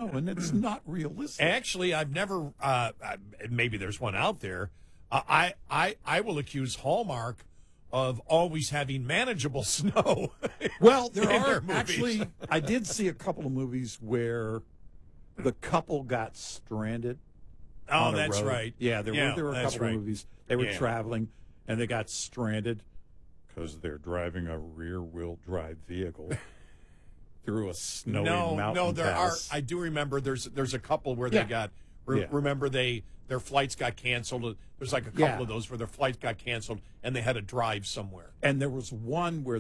know, and it's not realistic. Actually, I've never. Maybe there's one out there. I will accuse Hallmark of always having manageable snow. Well, there in are their movies. actually. I did see a couple of movies where the couple got stranded. Oh, on a that's road. right. Yeah, there were a that's couple right. of movies. They were Yeah. traveling, and they got stranded because they're driving a rear-wheel drive vehicle through a snowy mountain No, there pass. are. I do remember. There's a couple where they Yeah. got. Yeah. Remember their flights got canceled. There's like a couple Yeah. of those where their flights got canceled and they had to drive somewhere. And there was one where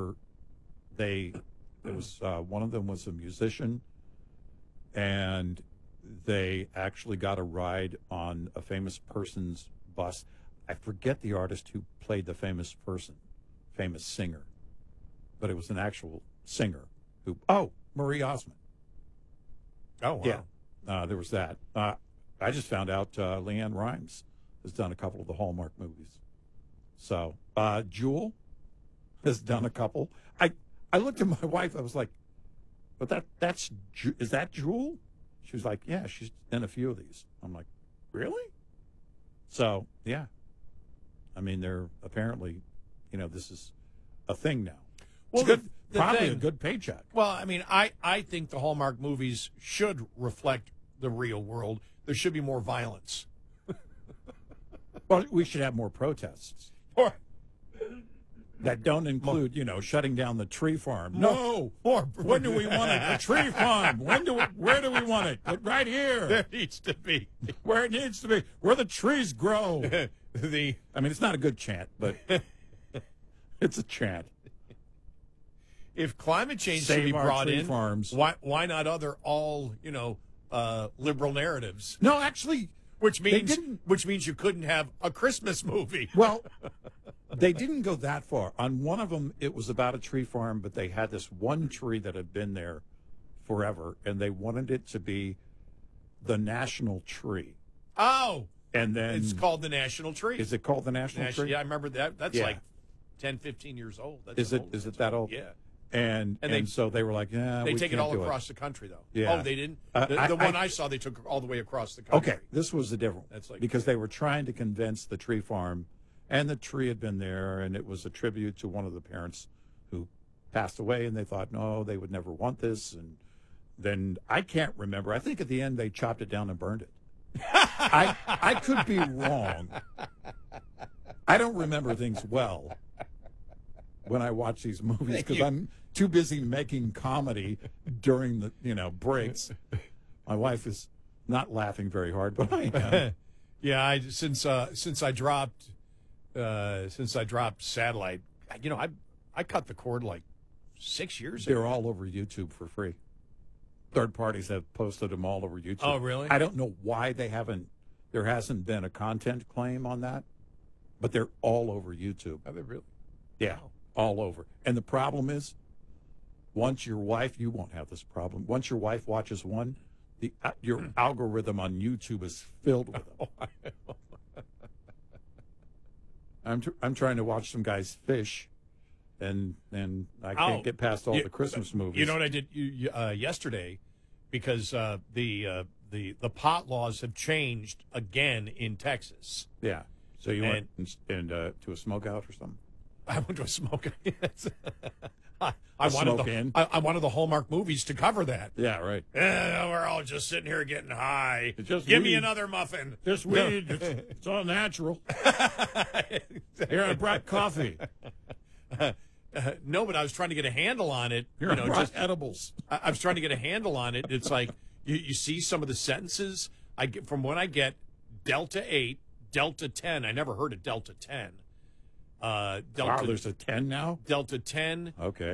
one of them was a musician, and they actually got a ride on a famous person's bus. I forget the artist who played the famous singer, but it was an actual singer Marie Osmond. Oh, wow. Yeah, there was that. I just found out Leanne Rimes has done a couple of the Hallmark movies. So Jewel has done a couple. I looked at my wife. I was like, "But is that Jewel?" She was like, "Yeah, she's in a few of these." I'm like, "Really?" So yeah, I mean, they're apparently, this is a thing now. Well, It's good, the probably thing- a good paycheck. Well, I mean, I think the Hallmark movies should reflect the real world. There should be more violence. Well, we should have more protests Or that don't include, shutting down the tree farm. No. more. When do we want it? A tree farm. Where do we want it? Right here. There needs to be Where it needs to be. Where the trees grow. the. I mean, it's not a good chant, but it's a chant. If climate change should Save be our brought tree in, farms. why not other liberal narratives? No, actually, Which means didn't. you couldn't have a Christmas movie. Well, they didn't go that far. On one of them, it was about a tree farm, but they had this one tree that had been there forever, and they wanted it to be the national tree. Oh, And then it's called the National Tree. Is it called the national tree? Yeah, I remember that. That's Yeah. like 10, 15 years old. That's Is it? old. Is it that old? Yeah. And so they were like, yeah, They we take it can't all do across the country, though. Yeah. Oh, they didn't? I- The one I saw, they took all the way across the country. Okay, this was the different That's like- because they were trying to convince the tree farm, and the tree had been there, and it was a tribute to one of the parents who passed away, and they thought, no, they would never want this. And then I can't remember. I think at the end they chopped it down and burned it. I could be wrong. I don't remember things well when I watch these movies because I'm too busy making comedy during the breaks. My wife is not laughing very hard, but I am. Yeah, since I dropped Satellite, I cut the cord like 6 years ago. They're all over YouTube for free. Third parties have posted them all over YouTube. Oh, really? I don't know why there hasn't been a content claim on that, but they're all over YouTube. Are they really? Yeah, all over. And the problem is, once your wife, you won't have this problem. Once your wife watches one, your algorithm on YouTube is filled with them. I'm trying to watch some guys fish, and I can't get past all the Christmas movies. You know what I did yesterday, because the pot laws have changed again in Texas. Yeah. So you went to a smokeout or something? I went to a smoke. Yes. I smoke-in? wanted the Hallmark movies to cover that. Yeah, right. We're all just sitting here getting high. Just Give me weed. another muffin. Just weed. It's all natural. Here, I brought coffee. No, but I was trying to get a handle on it. Here, I brought edibles. I was trying to get a handle on it. It's like you see some of the sentences I get from when I get Delta 8, Delta 10. I never heard of Delta 10. Wow, there's a 10 now? Delta 10. Okay.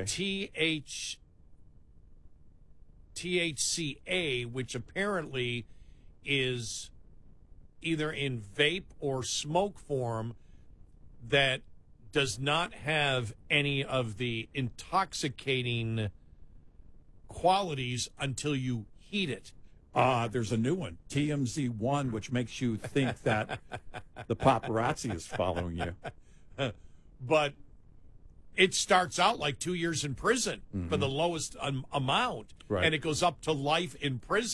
THCA, which apparently is either in vape or smoke form, that does not have any of the intoxicating qualities until you heat it. There's a new one, TMZ1, which makes you think that the paparazzi is following you. But it starts out like 2 years in prison for the lowest amount, Right. and it goes up to life in prison.